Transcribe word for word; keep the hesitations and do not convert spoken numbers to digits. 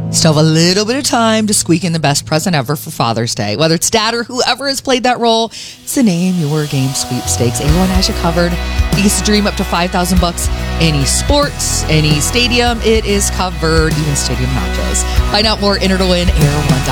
Still have a little bit of time to squeak in the best present ever for Father's Day. Whether it's dad or whoever has played that role, it's the Name Your Game sweepstakes. Everyone has you covered. You get to dream up to five thousand bucks. Any sports, any stadium, it is covered. Even stadium nachos. Find out more, enter to win, air one.